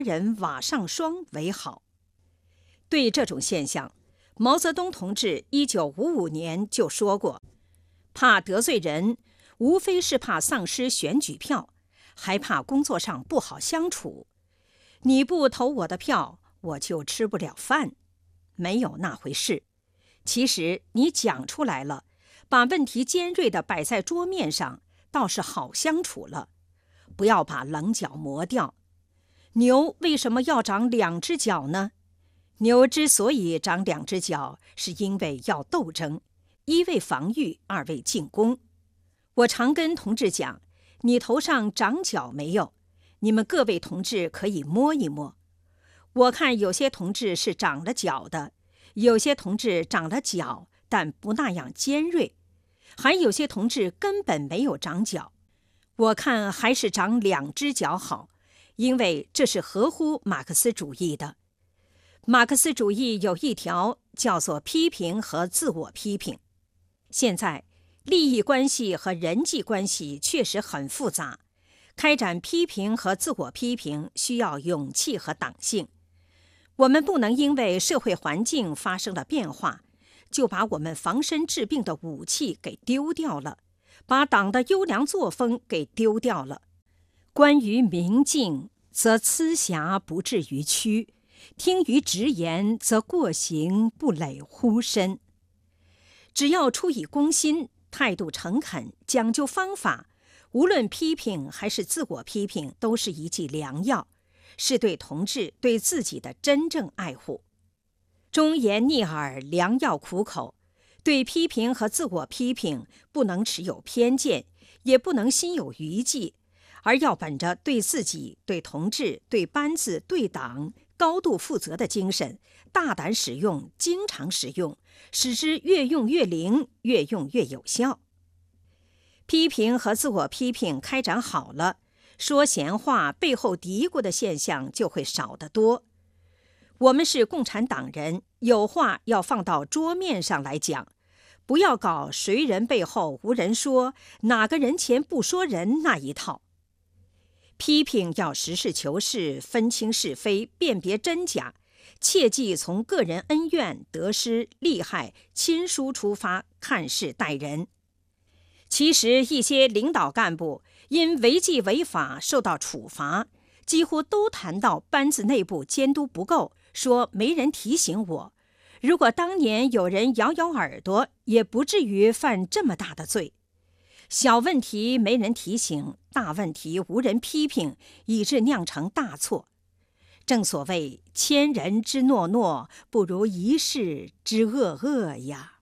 人瓦上霜为好。对这种现象，毛泽东同志1955年就说过，怕得罪人，无非是怕丧失选举票，还怕工作上不好相处。你不投我的票，我就吃不了饭。没有那回事。其实你讲出来了，把问题尖锐地摆在桌面上，倒是好相处了。不要把棱角磨掉。牛为什么要长2只角呢？牛之所以长2只角，是因为要斗争，一为防御，二为进攻。我常跟同志讲，你头上长角没有？你们各位同志可以摸一摸。我看有些同志是长了角的，有些同志长了角，但不那样尖锐，还有些同志根本没有长角。我看还是长2只角好，因为这是合乎马克思主义的。马克思主义有一条叫做批评和自我批评。现在利益关系和人际关系确实很复杂，开展批评和自我批评需要勇气和党性。我们不能因为社会环境发生了变化，就把我们防身治病的武器给丢掉了，把党的优良作风给丢掉了。关于明镜，则疵瑕不至于屈；听于直言，则过行不累乎身。只要出于公心，态度诚恳，讲究方法，无论批评还是自我批评，都是一剂良药，是对同志对自己的真正爱护。忠言逆耳，良药苦口。对批评和自我批评，不能持有偏见，也不能心有余悸，而要本着对自己、对同志、对班子、对党高度负责的精神，大胆使用，经常使用，使之越用越灵，越用越有效。批评和自我批评开展好了，说闲话背后嘀咕的现象就会少得多。我们是共产党人，有话要放到桌面上来讲，不要搞谁人背后无人说，哪个人前不说人那一套。批评要实事求是，分清是非，辨别真假，切忌从个人恩怨、得失、利害、亲疏出发看事待人。其实一些领导干部因违纪违法受到处罚，几乎都谈到班子内部监督不够，说没人提醒我，如果当年有人咬咬耳朵，也不至于犯这么大的罪。小问题没人提醒，大问题无人批评，以致酿成大错。正所谓千人之诺诺，不如一世之恶恶呀。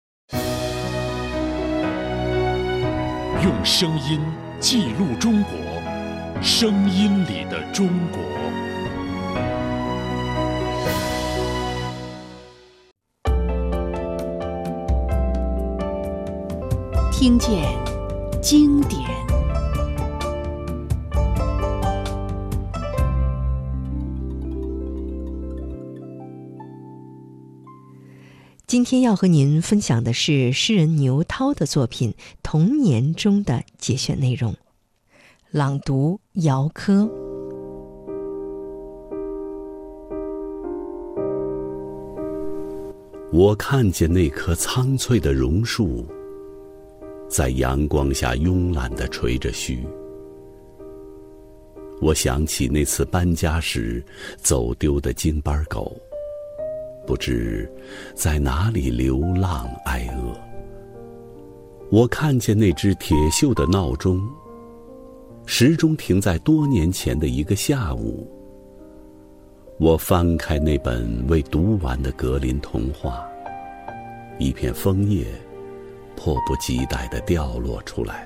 用声音记录中国，声音里的中国。 听见经典。今天要和您分享的是诗人牛涛的作品《童年》中的节选内容，朗读姚科。 我看见那棵苍翠的榕树，在阳光下慵懒地垂着须。我想起那次搬家时走丢的金斑狗，不知在哪里流浪挨饿。我看见那只铁锈的闹钟，时钟停在多年前的一个下午。我翻开那本未读完的格林童话，一片枫叶迫不及待地掉落出来。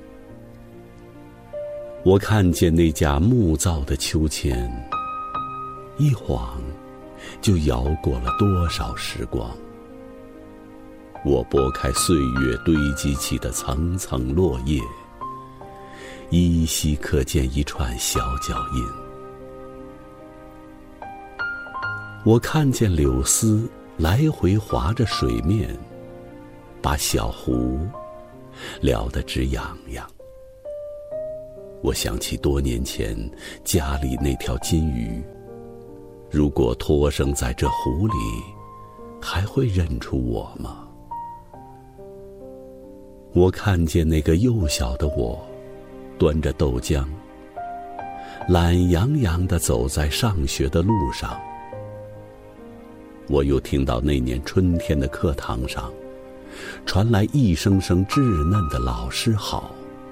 我看见那架木造的秋千，一晃就摇过了多少时光。我拨开岁月堆积起的层层落叶，依稀可见一串小脚印。我看见柳丝来回划着水面，把小湖撩得直痒痒。 我想起多年前家里那条金鱼，如果托生在这湖里，还会认出我吗？我看见那个幼小的我，端着豆浆，懒洋洋地走在上学的路上。我又听到那年春天的课堂上，传来一声声稚嫩的老师好。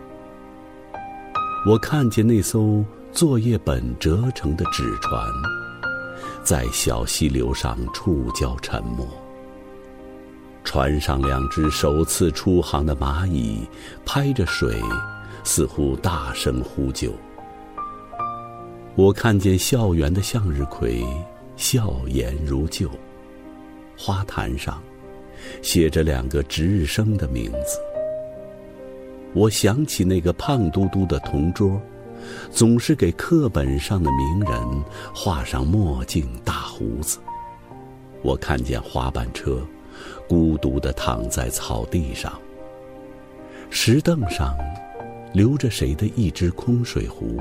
我看见那艘作业本折成的纸船，在小溪流上触礁沉没。船上2只首次出航的蚂蚁拍着水，似乎大声呼救。我看见校园的向日葵笑颜如旧，花坛上写着2个值日生的名字。我想起那个胖嘟嘟的同桌，总是给课本上的名人画上墨镜大胡子。我看见滑板车孤独地躺在草地上，石凳上留着谁的一只空水壶。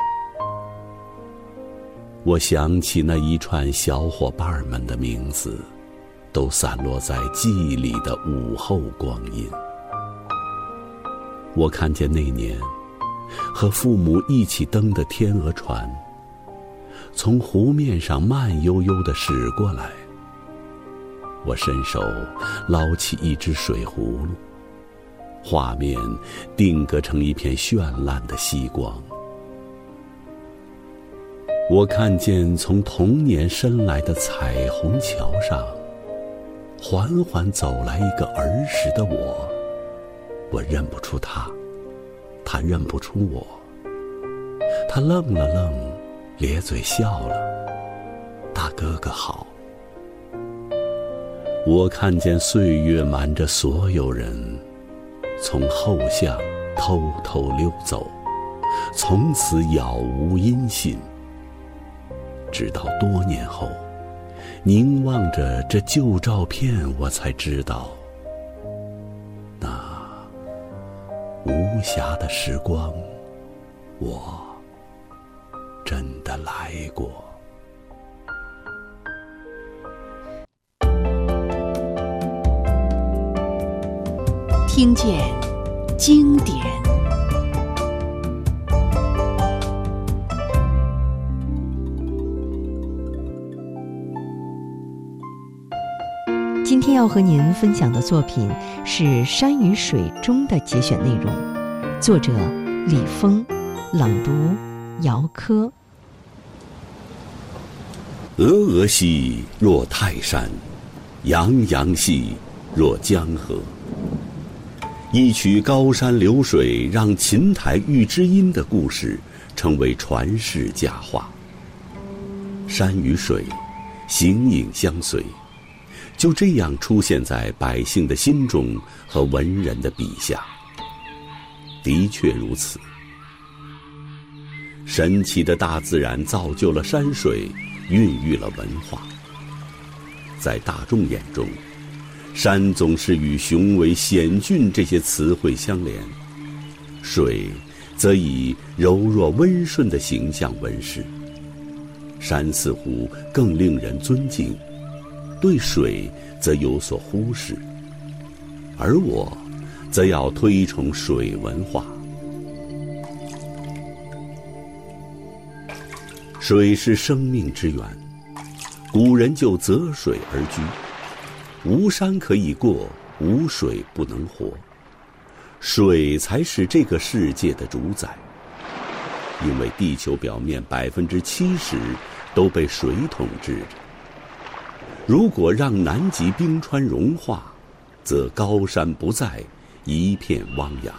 我想起那一串小伙伴们的名字，都散落在记忆里的午后光阴。我看见那年和父母一起登的天鹅船，从湖面上慢悠悠地驶过来。我伸手捞起一只水葫芦，画面定格成一片绚烂的夕光。我看见从童年伸来的彩虹桥上，缓缓走来一个儿时的我。我认不出他，他认不出我。他愣了愣，咧嘴笑了。大哥哥好。我看见岁月瞒着所有人，从后巷偷偷溜走，从此杳无音信。直到多年后，凝望着这旧照片，我才知道，那无暇的时光，我真的来过。 听见经典。 今天要和您分享的作品是《山与水中》的节选内容，作者李峰，朗读姚科。 峨峨兮若泰山，洋洋兮若江河。一曲高山流水让琴台遇知音的故事成为传世佳话。山与水形影相随，就这样出现在百姓的心中和文人的笔下。的确如此，神奇的大自然造就了山水，孕育了文化。在大众眼中，山总是与雄伟险峻这些词汇相连，水则以柔弱温顺的形象问世。山似乎更令人尊敬，对水则有所忽视，而我则要推崇水文化。水是生命之源，古人就择水而居。无山可以过，无水不能活。水才是这个世界的主宰，因为地球表面70%都被水统治着。如果让南极冰川融化，则高山不在，一片汪洋。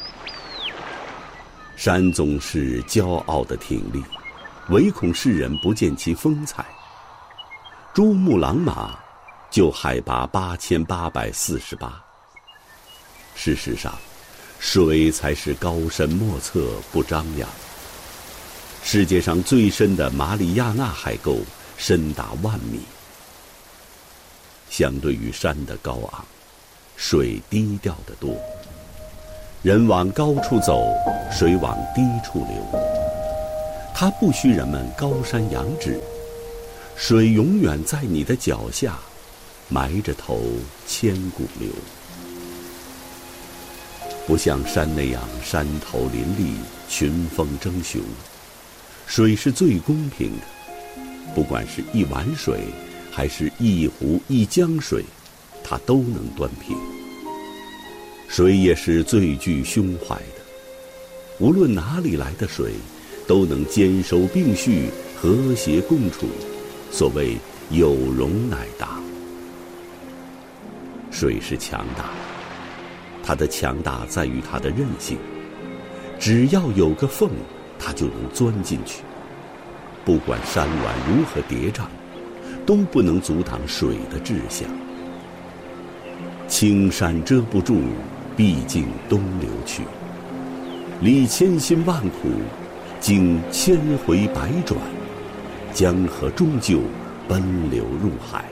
山总是骄傲地挺立，唯恐世人不见其风采。珠穆朗玛就海拔8848。事实上，水才是高深莫测不张扬。世界上最深的马里亚纳海沟深达10000米。相对于山的高昂，水低调得多。 人往高处走，水往低处流。它不需人们高山仰止，水永远在你的脚下，埋着头千古流。不像山那样山头林立，群峰争雄，水是最公平的。不管是一碗水，还是一湖一江水，它都能端平。水也是最具胸怀的，无论哪里来的水，都能兼收并蓄，和谐共处。所谓有容乃大。水是强大的，它的强大在于它的韧性，只要有个缝，它就能钻进去。不管山峦如何叠嶂，都不能阻挡水的志向。青山遮不住，毕竟东流去。历千辛万苦，经千回百转，江河终究奔流入海。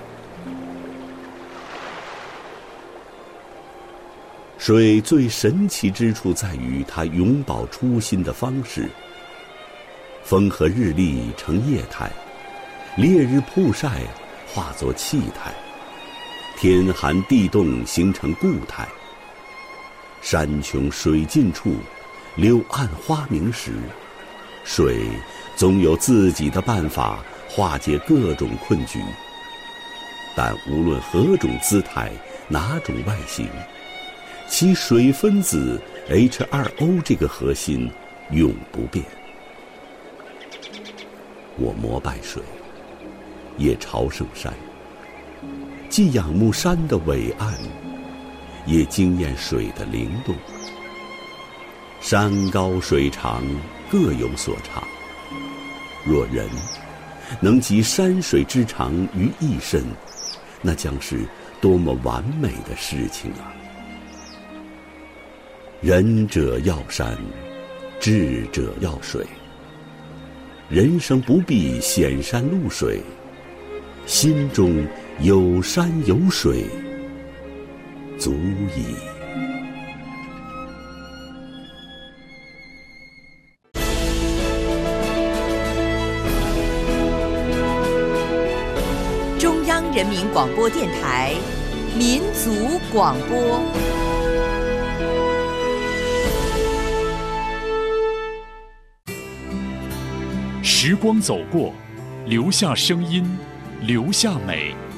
水最神奇之处在于它永葆初心的方式。风和日丽成液态，烈日曝晒化作气态，天寒地冻形成固态。山穷水尽处，柳暗花明时，水总有自己的办法化解各种困局。但无论何种姿态，哪种外形，其水分子 H2O 这个核心永不变。我膜拜水，也朝圣山，既仰慕山的伟岸，也惊艳水的灵动。山高水长，各有所长。若人能集山水之长于一身，那将是多么完美的事情啊！仁者要山，智者要水。人生不必显山露水，心中有山有水，足矣。 中央人民广播电台民族广播。 时光走过，留下声音，留下美。